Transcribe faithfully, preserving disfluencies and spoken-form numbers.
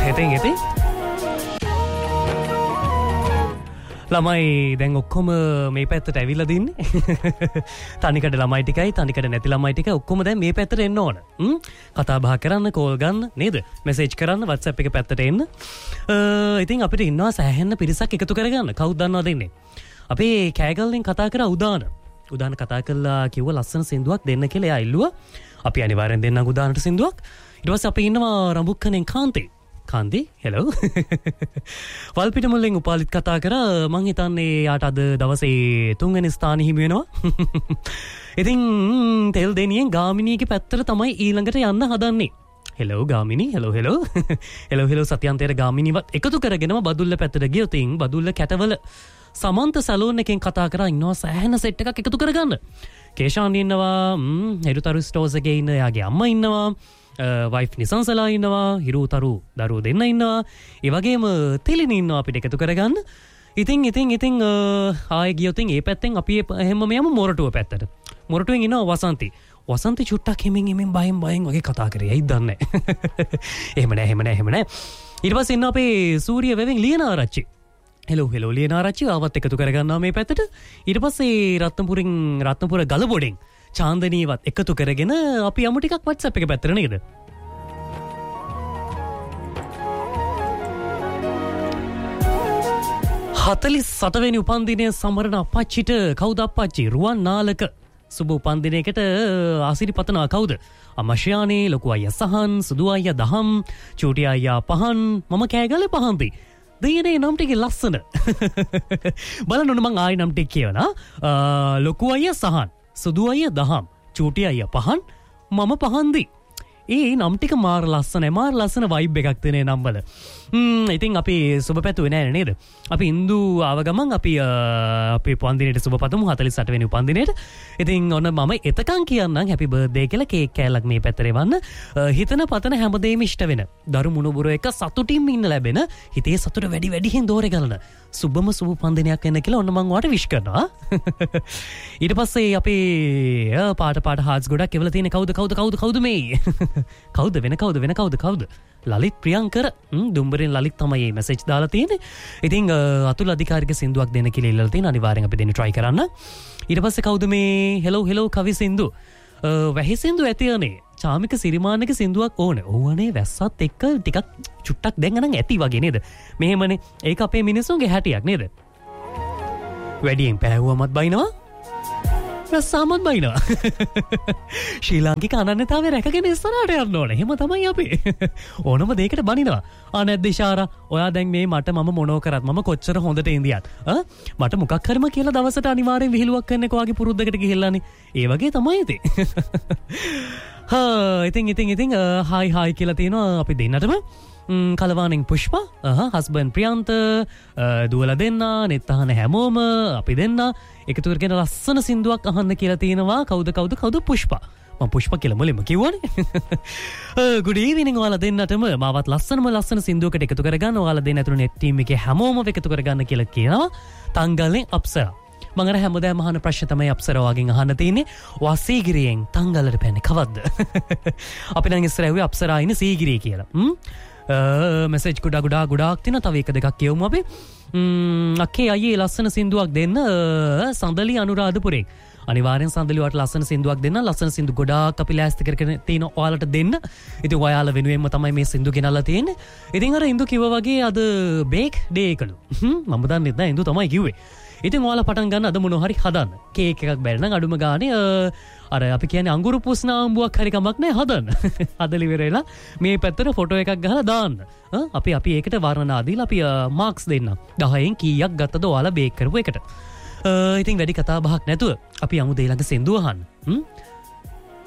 ඉතින් ඉතින් ළමයි දැන් ඔක්කොම මේ පැත්තට ඇවිල්ලා දින්නේ. තනිකඩ ළමයි ටිකයි තනිකඩ නැති ළමයි ටික ඔක්කොම දැන් මේ පැත්තට එන්න ඕන. හ්ම් කතා බහ කරන්න, කෝල් ගන්න නේද? මෙසේජ් කරන්න WhatsApp එක පැත්තට එන්න. ඉතින් අපිට ඉන්නවා සෑහෙන්න පිරිසක් එකතු කරගන්න. කවුද දන්නවද ඉන්නේ? අපේ කෑගල්ලෙන් කතා කරා උදාන. උදාන කතා කළා කිව්ව ලස්සන සින්දුවක් දෙන්න කියලා එයා ඉල්ලුවා. අපි අනිවාර්යෙන් දෙන්නම් උදානට සින්දුවක්. ඊට පස්සේ අපි ඉන්නවා රඹුක්කනෙන් කාන්තේ. කාන්ති හෙලෝ වල්පිට මුල්ලෙන් උපාලිත් කතා කරා. මං හිතන්නේ යාට අද දවසේ තුන්වෙනි ස්ථානෙ හිමි වෙනවා. ඉතින් තෙල් දෙනියෙන් ගාමිණීගේ පැත්තට තමයි ඊළඟට යන්න හදන්නේ. Hello Gamini hello hello hello hello සත්‍යන්තයට ගාමිණීවත් එකතු කරගෙනම බදුල්ල පැත්තට ගියොත් ඉතින් බදුල්ල කැටවල සමන්ත සැලෝන් එකෙන් කතා කරා ඉන්නවා සෑහෙන සෙට් එකක් එකතු කරගන්න. කේෂාන් ඉන්නවා, හෙරුතරු ස්ටෝර්ස් එකේ ඉන්න යාගේ අම්මා ඉන්නවා, වයිෆ් නිසංසලා ඉන්නවා, හිරුතරු දරුවෝ දෙන්න ඉන්නවා, ඒ වගේම තෙලින් ඉන්නවා අපිට එකතු කරගන්න. ඉතින් ඉතින් ඉතින් ආයෙ ගියොත් ඒ පැත්තෙන් අපි එහෙමම යමු මොරටුව පැත්තට. මොරටුවෙන් ඉන්නවා වසන්ති. වසන්ති චුට්ටක් හිමින් හිමින් බයෙන් බයෙන් වගේ කතා කරේ. ඇයි දන්නේ නැහැ. එහෙම නැහැ එහෙම නැහැ එහෙම නැහැ. ඊට පස්සේ ඉන්න අපේ සූර්ය වෙවෙන් ලියනාරච්චි. හෙලෝ හෙලෝ ලියනාරච්චි ආවත් එකතු කරගන්නවා මේ පැත්තට. ඊට පස්සේ රත්නපුරින් රත්නපුර ගලබොඩෙන් චාන්දනීවත් එකතු කරගෙන අපි යමු ටිකක් WhatsApp එක පැත්තට නේද? හතළිස් අට වෙනි උපන්දිනය සමරන අපච්චිට කවුද අපච්චි? රුවන් නාලක සුබ උපන්දිනයකට ආසිරිපතනවා කවුද? අමශයානේ, ලොකු අයියා සහන්, සුදු අයියා දහම්, චූටි අයියා පහන්, මම කෑගලේ පහන්ති. දෙයනේ නම් ටික ලස්සන. බලන්න ඕන මං ආයි නම් ටික කියවනා. ලොකු අයියා සහන්, සුදු අයියා දහම්, චූටි අයියා පහන්, මම පහන්දි. ඒ නම් ටික මාර ලස්සනයි. මාර ලස්සන වයිබ් එකක් තියෙන නම් වල. හ්ම් ඉතින් අපි සුබ පැතුවේ නෑ නේද? අපි ඉන්දු ආව ගමන් අපි අපේ උපන්දිනේට සුබ පතමු හතළිස් අට වෙනි උපන්දිනේට. ඉතින් ඔන්න මම එතකන් කියන්නම් හැපි බර්ත්ඩේ කියලා කේක් කෑල්ලක් මේ පැත්තට එවන්න. හිතන පතන හැමදේම ඉෂ්ට වෙන. දරු මුණුබුර එක සතුටින් ඉන්න ලැබෙන. හිතේ සතුට වැඩි වැඩියෙන් දෝරේ ගලන. සුබම සුබ උපන්දිනයක් වෙන්න කියලා ඔන්න මම ඔයාලට විශ් කරනවා. ඊට පස්සේ අපේ පාට පාට හාර්ට්ස් ගොඩක් එවලා තියෙන කවුද කවුද කවුද කවුද මේ? කවුද වෙන කවුද වෙන කවුද කවුද? ලලිත් ප්‍රියංකර දුම්බරෙන් ලලිත් තමයි මේ මැසේජ් දාලා තියෙන්නේ. ඉතින් අතුල් අධිකාරික සින්දුවක් දෙන්න කියලා ඉල්ලලා තියෙන. අනිවාර්යෙන් අපි දෙන්න try කරන්න. ඊට පස්සේ කවුද මේ? හෙලෝ හෙලෝ කවි සින්දු. වැහි සින්දු ඇතියනේ. චාමික සිරිමානක සින්දුවක් ඕනේ. ඕවනේ වැස්සත් එක්ක ටිකක් චුට්ටක් දැන් නම් ඇති වගේ නේද? මෙහෙමනේ. ඒක අපේ මිනිස්සුන්ගේ හැටියක් නේද? වැඩියෙන් පැහැවුවමත් බයිනවා. රස්සාමත් බයිනවා. ශ්‍රී ලාංකික අනන්‍යතාවය රැකගෙන ඉස්සරහට යන්න ඕනේ. එහෙම තමයි අපි. ඕනම දෙයකට බනිනවා. ආ නැද්ද ඉෂාරා? ඔයා දැන් මේ මට මම මොනෝ කරත් මම කොච්චර හොඳට ඉඳියත් ඈ මට මොකක් හරිම කියලා දවසට අනිවාර්යෙන් විහිළුවක් කරන්න කොහාගේ පුරුද්දකට ගිහිල්ලානේ. ඒ වගේ තමයි ඉතින්. හා ඉතින් ඉතින් ඉතින් හායි හායි කියලා තියෙනවා අපි දෙන්නටම. කලවානෙන් පුෂ්පා, හස්බන්ඩ් ප්‍රියන්ත, දුවලා දෙන්න, නෙත් අහන හැමෝම අපි දෙන්න එකතු කරගෙන ලස්සන සින්දුවක් අහන්න කියලා තියෙනවා. කවුද කවුද කවුද? පුෂ්පා. මම පුෂ්පා කියලා මුලින්ම කිව්වනේ. good evening ඔයාලා දෙන්නටම මාවත් ලස්සනම ලස්සන සින්දුවකට එකතු කරගන්න. ඔයාලා දෙන්න ඇතුළු net team එකේ හැමෝම එකතු කරගන්න කියලා කියනවා. තංගල්නේ අප්සරා. මම අර හැමදාම අහන ප්‍රශ්න තමයි අප්සරා වගේ අහන්න තියෙන්නේ. ඔයා සීගිරියෙන් තංගල්ලට පැන්නේ කවද්ද? අපි නම් ඉස්සර ඇහුවේ අප්සරා ඉන්නේ සීගිරිය කියලා. හ්ම් මැසේජ් ගොඩක් ගොඩක් ගොඩක් තියෙනවා. තව එක දෙකක් කියවමු අපි. අක්කේ අයියේ ලස්සන සින්දුවක් දෙන්න සඳලි අනුරාධපුරේ. අනිවාර්යෙන් සඳලි වට ලස්සන සින්දුවක් දෙන්න. ලස්සන සින්දු ගොඩාක් අපි ලෑස්ති කරගෙන තියෙන ඔයාලට දෙන්න. ඉතින් ඔයාලා වෙනුවෙන්ම තමයි මේ සින්දු ගෙනල්ලා තියෙන්නේ. ඉතින් අර ඉන්දු කිව්වා වගේ අද බේක් ඩේ එකලු. මම දන්නේ නැහැ ඉන්දු තමයි කිව්වේ. ඉතින් ඔයාලා පටන් ගන්න අද මොනවා හරි හදන්න. කේක් එකක් බැල නම් අඩුම ගානේ අර අපි කියන්නේ අඟුරු පුස්නාම්බුවක් හරි කමක් නැහැ හදන්න. හදලි වෙරේලා මේ පැත්තට ෆොටෝ එකක් ගහලා දාන්න. අපි අපි ඒකට වර්ණනා දීලා අපි මාක්ස් දෙන්න. දහයෙන් කීයක් ගත්තද ඔයාලා බේක් කරපු එකට. ඉතින් වැඩි කතා බහක් නැතුව අපි යමු දෙ ළඟ සින්දුව අහන්න.